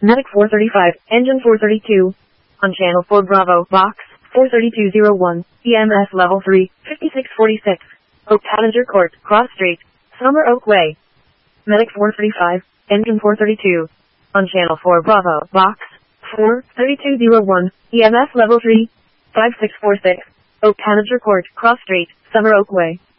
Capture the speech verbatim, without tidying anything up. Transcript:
Medic four thirty-five, engine four thirty-two. On channel four Bravo, box four thirty-two oh one, E M S level three, fifty-six forty-six. Oak Tanager Court, Cross Street, Summer Oak Way. Medic four thirty-five, engine four thirty-two. On channel four Bravo, box four thirty-two oh one, E M S level three, five six four six. Oak Tanager Court, Cross Street, Summer Oak Way.